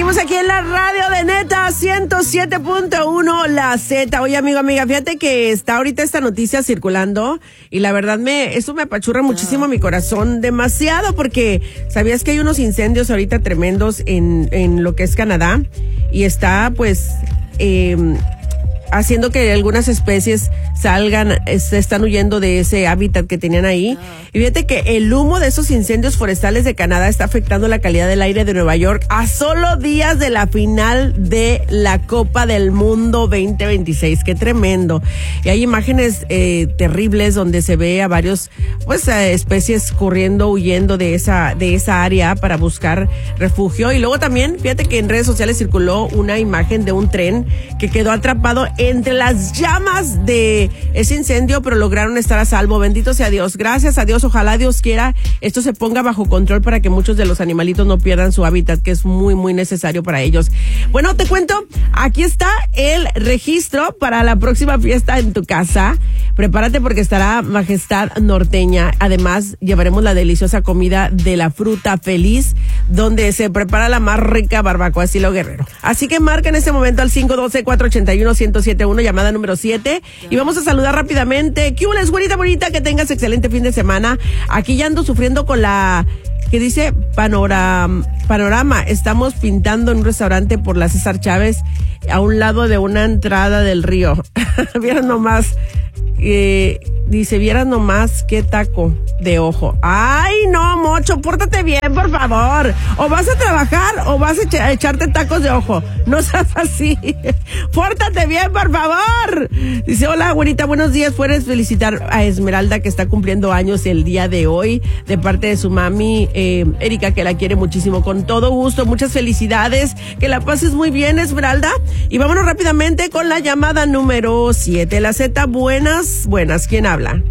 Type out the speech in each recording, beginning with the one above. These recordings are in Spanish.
Seguimos aquí en la radio de Neta 107.1 La Z. Oye, amiga, fíjate que está ahorita esta noticia circulando y la verdad eso me apachurra muchísimo mi corazón, demasiado, porque ¿sabías que hay unos incendios ahorita tremendos en lo que es Canadá? Y está pues haciendo que algunas especies se están huyendo de ese hábitat que tenían ahí. Y fíjate que el humo de esos incendios forestales de Canadá está afectando la calidad del aire de Nueva York a solo días de la final de la Copa del Mundo 2026. ¡Qué tremendo! Y hay imágenes terribles donde se ve a varios especies corriendo, huyendo de esa área para buscar refugio. Y luego también, fíjate que en redes sociales circuló una imagen de un tren que quedó atrapado entre las llamas de ese incendio, pero lograron estar a salvo. Bendito sea Dios. Gracias a Dios. Ojalá Dios quiera esto se ponga bajo control para que muchos de los animalitos no pierdan su hábitat, que es muy, muy necesario para ellos. Bueno, te cuento, aquí está el registro para la próxima fiesta en tu casa. Prepárate porque estará Majestad Norteña. Además, llevaremos la deliciosa comida de la fruta feliz, donde se prepara la más rica barbacoa estilo Guerrero. Así que marca en este momento al 512-481-1071, llamada número 7. Y vamos a saludar rápidamente. ¿Qué hubo, güerita bonita? Que tengas excelente fin de semana. Aquí ya ando sufriendo con la que dice panorama. Estamos pintando en un restaurante por la César Chávez, a un lado de una entrada del río. Vieran nomás. Dice, vieras nomás qué taco de ojo. Ay, no, Mocho, pórtate bien, por favor. O vas a trabajar o vas a echarte tacos de ojo. No seas así. Pórtate bien, por favor. Dice, hola, güerita, buenos días. Puedes felicitar a Esmeralda, que está cumpliendo años el día de hoy, de parte de su mami, Erika, que la quiere muchísimo. Con todo gusto, muchas felicidades. Que la pases muy bien, Esmeralda. Y vámonos rápidamente con la llamada número 7. La Z, buenas. ¿Quién habla?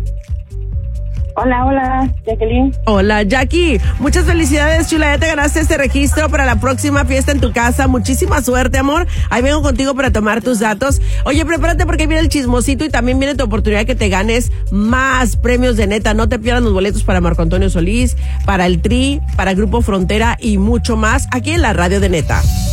Hola, Jacqueline. Hola, Jackie. Muchas felicidades, chula. Ya te ganaste este registro para la próxima fiesta en tu casa. Muchísima suerte, amor. Ahí vengo contigo para tomar tus datos. Oye, prepárate porque viene el chismosito y también viene tu oportunidad de que te ganes más premios de Neta. No te pierdas los boletos para Marco Antonio Solís, para el Tri, para Grupo Frontera y mucho más aquí en la radio de Neta.